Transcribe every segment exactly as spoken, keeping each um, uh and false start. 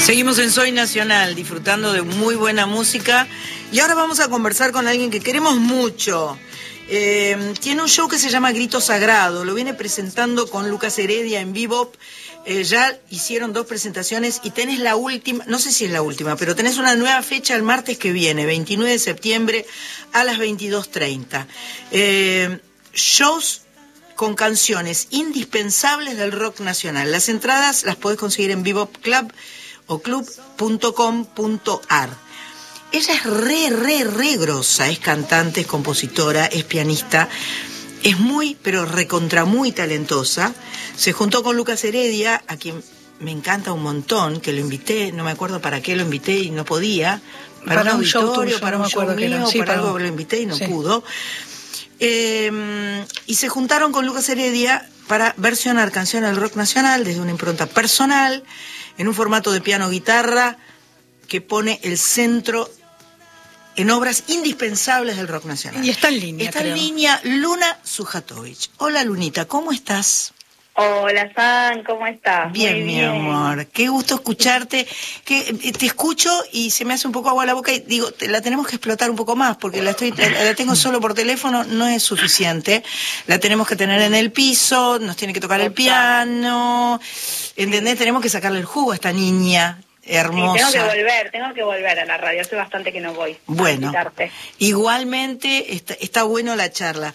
Seguimos en Soy Nacional, disfrutando de muy buena música. Y ahora vamos a conversar con alguien que queremos mucho. Eh, tiene un show que se llama Grito Sagrado. Lo viene presentando con Lucas Heredia en Bebop. Eh, ya hicieron dos presentaciones y tenés la última, no sé si es la última, pero tenés una nueva fecha el martes que viene, veintinueve de septiembre a las veintidós treinta. Eh, shows con canciones indispensables del rock nacional. Las entradas las podés conseguir en Bebop Club o club punto com punto ar. Ella es re, re, re grosa, es cantante, es compositora, es pianista, es muy, pero recontra muy talentosa. Se juntó con Lucas Heredia, a quien me encanta un montón, que lo invité, no me acuerdo para qué lo invité y no podía, para, para un, un auditorio, show tuyo, para no un show mío, sí, para algo que lo invité y no sí. pudo. Eh, y se juntaron con Lucas Heredia para versionar canciones del rock nacional desde una impronta personal, en un formato de piano-guitarra que pone el centro en obras indispensables del rock nacional. Y está en línea, Está creo. en línea Luna Sujatovich. Hola, Lunita, ¿cómo estás? Hola, San, ¿cómo estás? Bien, Muy mi bien. amor. Qué gusto escucharte. Que te escucho y se me hace un poco agua la boca y digo, te, la tenemos que explotar un poco más porque la estoy la, la tengo solo por teléfono, no es suficiente. La tenemos que tener en el piso, nos tiene que tocar el piano. ¿Entendés? Sí. Tenemos que sacarle el jugo a esta niña hermosa. Sí, tengo que volver, tengo que volver a la radio. Hace bastante que no voy. Bueno, igualmente está, está bueno la charla.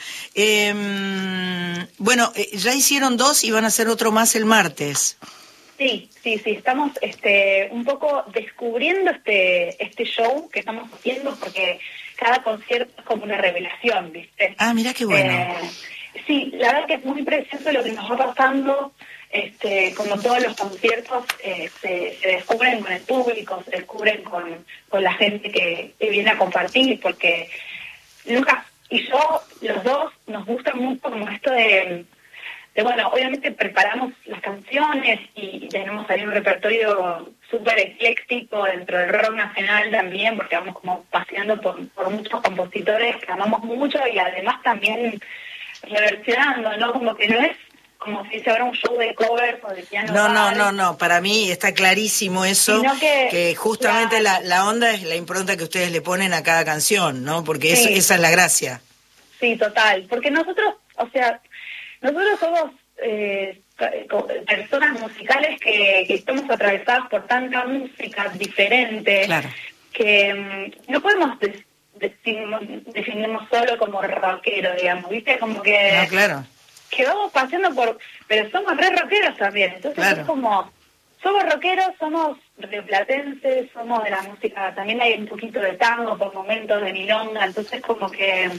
Eh, bueno, eh, ya hicieron dos y van a hacer otro más el martes. Sí, sí, sí. Estamos este, un poco descubriendo este este show que estamos haciendo porque cada concierto es como una revelación, ¿viste? Ah, mira qué bueno. Eh, sí, la verdad que es muy precioso lo que nos va pasando. Este, como todos los conciertos, eh, se, se descubren con el público, se descubren con, con la gente que, que viene a compartir, porque Lucas y yo, los dos, nos gusta mucho como esto de, de bueno, obviamente preparamos las canciones y tenemos ahí un repertorio súper ecléctico dentro del rock nacional también, porque vamos como paseando por, por muchos compositores que amamos mucho y además también reversionando, ¿no? Como que no es como si se fuera un show de covers o de piano. No, no, no, no, para mí está clarísimo eso, que, que justamente la, la, la onda es la impronta que ustedes le ponen a cada canción, ¿no? Porque sí. eso, esa es la gracia. Sí, total, porque nosotros, o sea, nosotros somos eh, personas musicales que, que estamos atravesadas por tanta música diferente, claro. que um, no podemos des, definirnos, definirnos solo como rockero, digamos, ¿viste? Como que... No, claro. que vamos paseando por... Pero somos re rockeros también, entonces claro. es como... Somos rockeros, somos rioplatenses, somos de la música... También hay un poquito de tango por momentos, de milonga, entonces como que...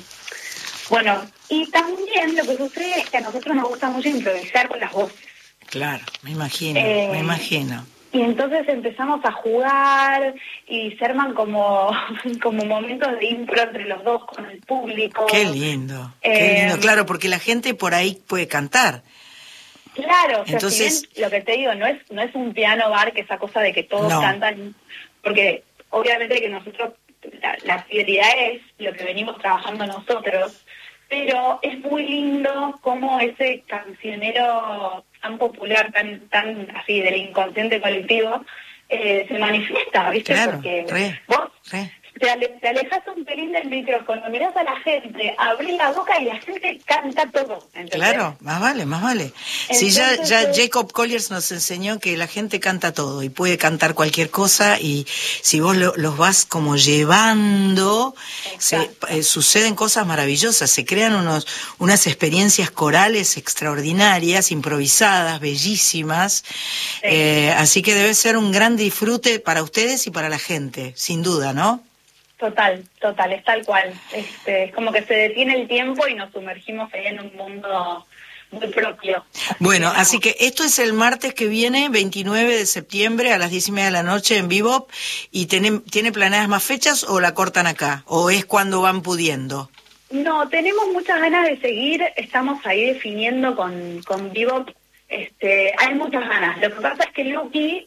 Bueno, y también lo que sucede es que a nosotros nos gusta mucho improvisar con las voces. Claro, me imagino, eh, me imagino. Y entonces empezamos a jugar y se arman como, como momentos de impro entre los dos con el público. Qué lindo, eh, qué lindo, claro, porque la gente por ahí puede cantar. Claro, o sea, entonces, si bien lo que te digo, no es no es un piano bar, que esa cosa de que todos no. cantan, porque obviamente que nosotros, la, la fidelidad es lo que venimos trabajando nosotros, pero es muy lindo cómo ese cancionero tan popular, tan tan así del inconsciente colectivo, eh, se manifiesta, ¿viste? Claro, porque re, vos re. Te, ale, te alejas un pelín del micrófono, mirás a la gente, abrís la boca y la gente canta todo. ¿entendés? Claro, más vale, más vale. Entonces, sí, ya, ya Jacob Colliers nos enseñó que la gente canta todo y puede cantar cualquier cosa y si vos lo, los vas como llevando, se, eh, suceden cosas maravillosas, se crean unos unas experiencias corales extraordinarias, improvisadas, bellísimas, sí. eh, así que debe ser un gran disfrute para ustedes y para la gente, sin duda, ¿no? Total, total, es tal cual. Este, es como que se detiene el tiempo y nos sumergimos ahí en un mundo muy propio. Así bueno, que, así que esto es el martes que viene, veintinueve de septiembre a las diez y media de la noche en Bebop. ¿Y tiene, tiene planeadas más fechas o la cortan acá? ¿O es cuando van pudiendo? No, tenemos muchas ganas de seguir, estamos ahí definiendo con, con Bebop. Este, hay muchas ganas. Lo que pasa es que Luqui...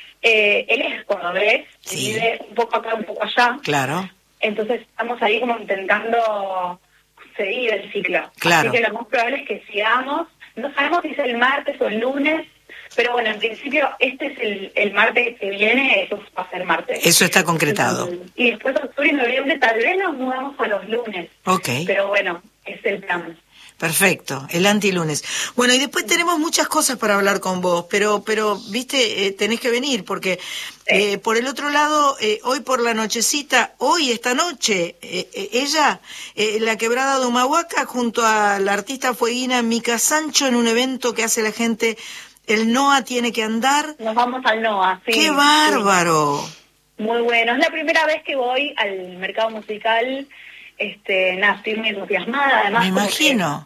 Eh, él es cordobés, sí. vive un poco acá, un poco allá. Claro. Entonces estamos ahí como intentando seguir el ciclo. Claro. Así que lo más probable es que sigamos. No sabemos si es el martes o el lunes, Pero bueno, en principio este es el, el martes que viene, eso va a ser martes. Eso está concretado. Y, y después octubre y noviembre tal vez nos mudamos a los lunes. Ok. Pero bueno, es el plan. Perfecto, el antilunes. Bueno, y después tenemos muchas cosas para hablar con vos, pero, pero viste, eh, tenés que venir, porque eh, por el otro lado, eh, hoy por la nochecita, hoy, esta noche, eh, eh, ella, eh, la Quebrada de Humahuaca, junto a la artista fueguina Mica Sancho, en un evento que hace la gente, el NOA tiene que andar. Nos vamos al NOA, sí. ¡Qué bárbaro! Sí. Muy bueno, es la primera vez que voy al mercado musical. Este, nada, estoy muy entusiasmada, además. Me imagino.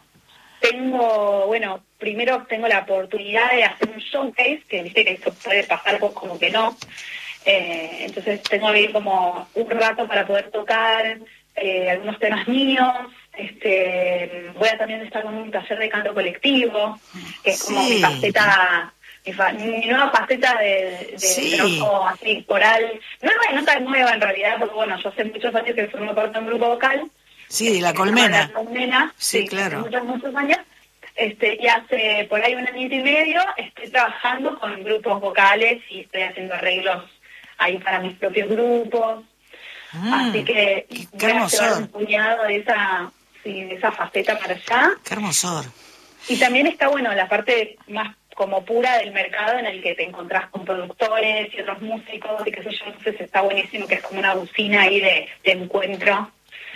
Tengo, bueno, primero tengo la oportunidad de hacer un showcase, que viste que eso puede pasar como que no. Eh, entonces tengo ahí como un rato para poder tocar eh, algunos temas míos. Este, voy a también estar con un taller de canto colectivo, que es como sí. mi faceta, mi, fa, mi nueva faceta de, de sí. trabajo así coral. No, no, no tan nueva en realidad, porque bueno, yo hace muchos años que formo parte de un grupo vocal. Sí, la Colmena. La Colmena, sí, sí, claro. Muchos, muchos años. Este, y hace por ahí un año y medio estoy trabajando con grupos vocales y estoy haciendo arreglos ahí para mis propios grupos. Mm, Así que qué, voy qué a llevar un puñado de esa, sí, de esa faceta para allá. Qué hermosor. Y también está, bueno, la parte más como pura del mercado en el que te encontrás con productores y otros músicos y qué sé yo, entonces está buenísimo, que es como una bocina ahí de, de encuentro.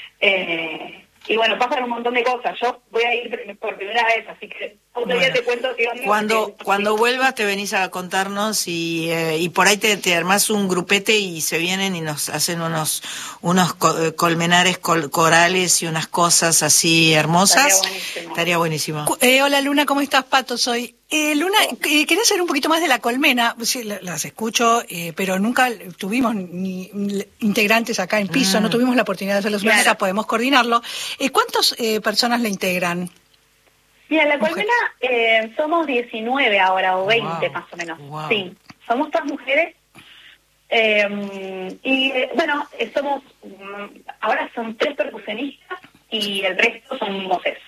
Eh, y bueno, pasan un montón de cosas. Yo voy a ir por primera vez, así que otro bueno, día te cuento qué onda. Cuando, cuando vuelvas te venís a contarnos y, eh, y por ahí te, te armás un grupete y se vienen y nos hacen unos unos co colmenares col corales y unas cosas así hermosas. Estaría buenísimo. Estaría buenísimo. Eh, hola Luna, ¿cómo estás, Pato? Soy eh, Luna. Eh, quería saber un poquito más de la Colmena. Sí, las escucho, eh, pero nunca tuvimos ni integrantes acá en piso, mm. no tuvimos la oportunidad de hacerlo, claro. Podemos coordinarlo. Eh, ¿Cuántas eh, personas la integran? Mira, la Colmena eh, somos diecinueve ahora, o veinte wow. más o menos. Wow. Sí, somos todas mujeres. Eh, y eh, bueno, eh, somos, ahora son tres percusionistas y el resto son voces.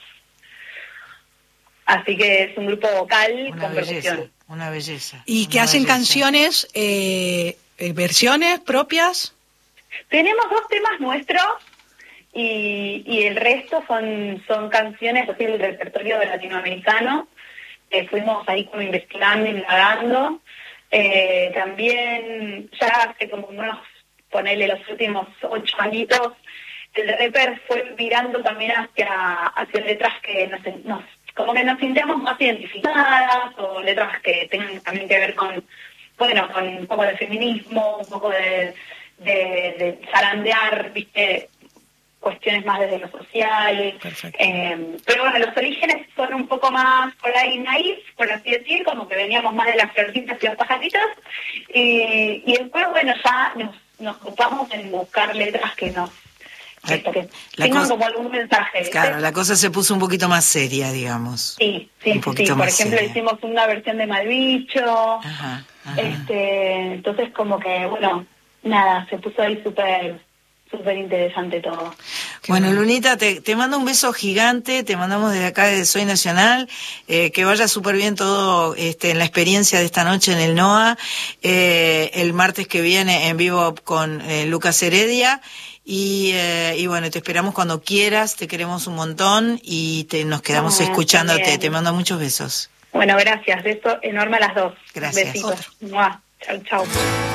Así que es un grupo vocal una con belleza, percusión. Una belleza. ¿Y que hacen belleza. canciones, eh, eh, versiones propias? Tenemos dos temas nuestros. Y, y el resto son son canciones así del repertorio latinoamericano. Eh, fuimos ahí como investigando, indagando. Eh, también ya hace como unos, ponele los últimos ocho añitos, el reper fue mirando también hacia, hacia letras que nos, nos como que nos sintamos más identificadas, o letras que tengan también que ver con, bueno, con un poco de feminismo, un poco de, de, de zarandear, viste, cuestiones más desde lo social. Eh, pero bueno, los orígenes son un poco más por ahí naif, por así decir, como que veníamos más de las florcitas y los pajaritos, y, y después, bueno, ya nos, nos ocupamos en buscar letras que nos esto, que tengan como algún mensaje. Claro, ¿sí? La cosa se puso un poquito más seria, digamos. Sí, sí, un sí, sí. Por ejemplo, seria. Hicimos una versión de Malbicho, ajá, ajá. Este, entonces como que, bueno, nada, se puso ahí súper súper interesante todo. Bueno, bueno, Lunita, te, te mando un beso gigante, te mandamos desde acá de Soy Nacional, eh, que vaya súper bien todo este, en la experiencia de esta noche en el NOA, eh, el martes que viene en vivo con eh, Lucas Heredia, y, eh, y bueno, te esperamos cuando quieras, te queremos un montón y te, nos quedamos no, escuchándote, también. Te mando muchos besos. Bueno, gracias, beso enorme a las dos. Gracias. Besitos. Chau, chau.